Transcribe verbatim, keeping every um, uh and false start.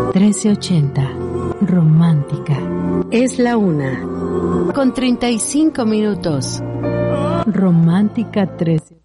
trece ochenta. Romántica. Es la una. Con treinta y cinco minutos. Romántica trece.